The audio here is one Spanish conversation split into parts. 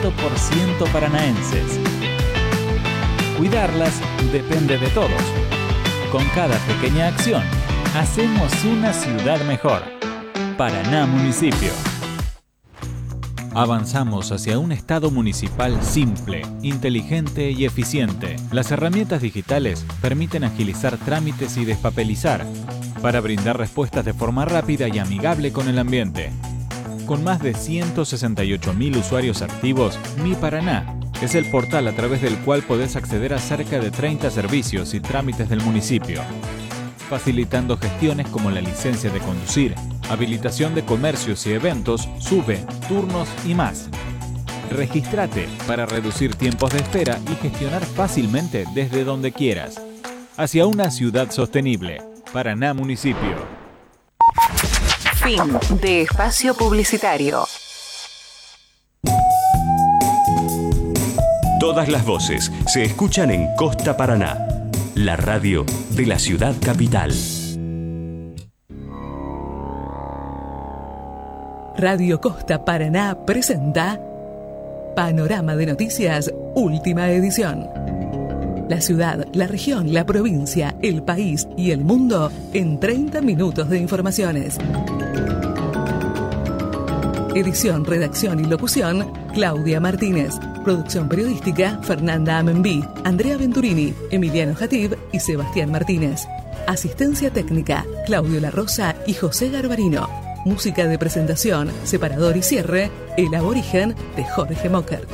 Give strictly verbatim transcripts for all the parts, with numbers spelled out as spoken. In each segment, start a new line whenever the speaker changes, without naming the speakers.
por ciento paranaenses. Cuidarlas depende de todos. Con cada pequeña acción, hacemos una ciudad mejor. Paraná Municipio. Avanzamos hacia un Estado municipal simple, inteligente y eficiente. Las herramientas digitales permiten agilizar trámites y despapelizar para brindar respuestas de forma rápida y amigable con el ambiente. Con más de ciento sesenta y ocho mil usuarios activos, Mi Paraná es el portal a través del cual podés acceder a cerca de treinta servicios y trámites del municipio, facilitando gestiones como la licencia de conducir, habilitación de comercios y eventos, SUBE, turnos y más. Regístrate para reducir tiempos de espera y gestionar fácilmente desde donde quieras. Hacia una ciudad sostenible. Paraná Municipio.
Fin de espacio publicitario.
Todas las voces se escuchan en Costa Paraná, la radio de la ciudad capital.
Radio Costa Paraná presenta Panorama de Noticias, última edición. La ciudad, la región, la provincia, el país y el mundo en treinta minutos de informaciones. Edición, redacción y locución, Claudia Martínez. Producción periodística, Fernanda Amenbí, Andrea Venturini, Emiliano Jatib y Sebastián Martínez. Asistencia técnica, Claudio La Rosa y José Garbarino. Música de presentación, separador y cierre, El Aborigen de Jorge Mocker.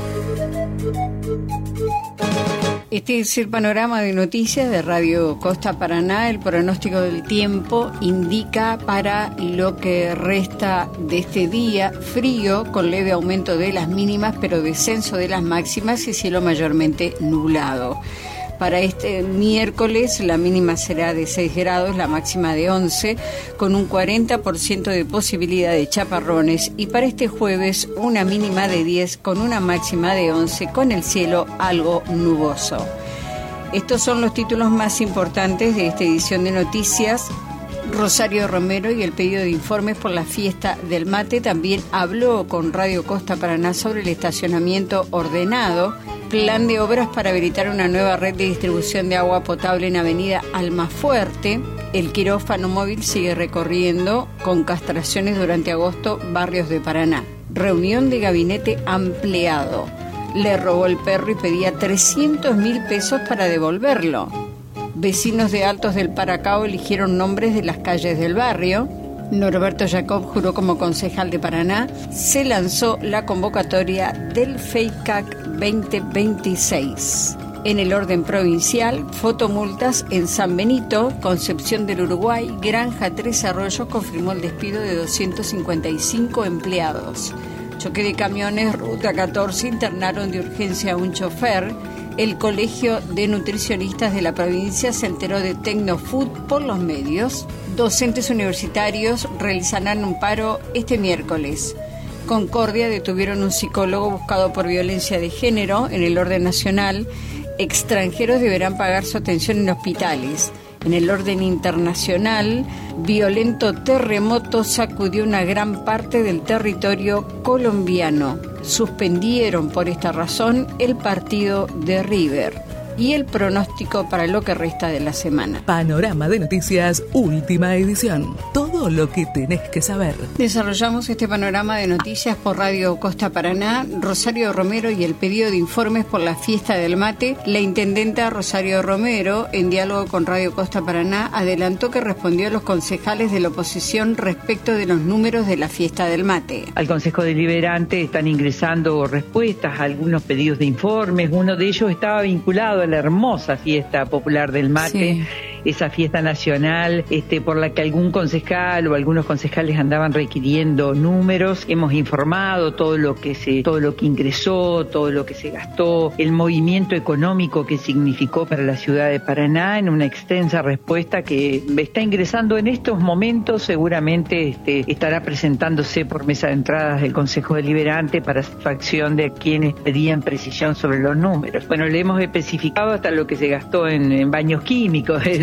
Este es el panorama de noticias de Radio Costa Paraná. El pronóstico del tiempo indica para lo que resta de este día frío con leve aumento de las mínimas pero descenso de las máximas y cielo mayormente nublado. Para este miércoles la mínima será de seis grados, la máxima de once, con un cuarenta por ciento de posibilidad de chaparrones. Y para este jueves una mínima de diez con una máxima de once, con el cielo algo nuboso. Estos son los títulos más importantes de esta edición de noticias. Rosario Romero y el pedido de informes por la fiesta del mate. También habló con Radio Costa Paraná sobre el estacionamiento ordenado. Plan de obras para habilitar una nueva red de distribución de agua potable en Avenida Almafuerte. El quirófano móvil sigue recorriendo con castraciones durante agosto barrios de Paraná. Reunión de gabinete ampliado. Le robó el perro y pedía trescientos mil pesos para devolverlo. Vecinos de Altos del Paracao eligieron nombres de las calles del barrio. Norberto Jacob juró como concejal de Paraná. Se lanzó la convocatoria del FEICAC veinte veintiséis. En el orden provincial, fotomultas en San Benito, Concepción del Uruguay, Granja Tres Arroyos confirmó el despido de doscientos cincuenta y cinco empleados. Choque de camiones, Ruta catorce, internaron de urgencia a un chofer. El Colegio de Nutricionistas de la provincia se enteró de Tecnofood por los medios. Docentes universitarios realizarán un paro este miércoles. Concordia detuvieron un psicólogo buscado por violencia de género. En el orden nacional, extranjeros deberán pagar su atención en hospitales. En el orden internacional, violento terremoto sacudió una gran parte del territorio colombiano. Suspendieron por esta razón el partido de River. Y el pronóstico para lo que resta de la semana.
Panorama de Noticias, última edición. Todo lo que tenés que saber.
Desarrollamos este panorama de noticias por Radio Costa Paraná. Rosario Romero y el pedido de informes por la fiesta del mate. La intendenta Rosario Romero, en diálogo con Radio Costa Paraná, adelantó que respondió a los concejales de la oposición respecto de los números de la fiesta del mate.
Al Consejo Deliberante están ingresando respuestas a algunos pedidos de informes. Uno de ellos estaba vinculado a la hermosa fiesta popular del mate, sí. Esa fiesta nacional este, por la que algún concejal o algunos concejales andaban requiriendo números. Hemos informado todo lo que se, todo lo que ingresó, todo lo que se gastó, el movimiento económico que significó para la ciudad de Paraná, en una extensa respuesta que está ingresando en estos momentos. Seguramente este, estará presentándose por mesa de entradas del Consejo Deliberante para satisfacción de quienes pedían precisión sobre los números. Bueno, le hemos especificado hasta lo que se gastó en, en baños químicos, era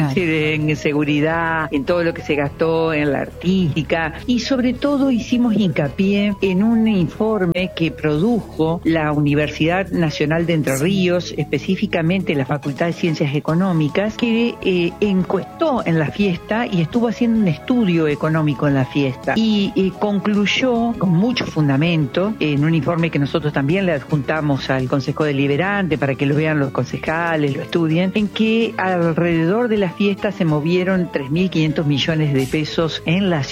es decir, en seguridad, en todo lo que se gastó en la artística, y sobre todo hicimos hincapié en un informe que produjo la Universidad Nacional de Entre Ríos, específicamente la Facultad de Ciencias Económicas, que eh, encuestó en la fiesta y estuvo haciendo un estudio económico en la fiesta y eh, concluyó con mucho fundamento en un informe que nosotros también le adjuntamos al Consejo Deliberante para que lo vean los concejales, lo estudien, en que alrededor de la fiesta se movieron tres mil quinientos millones de pesos en la ciudad.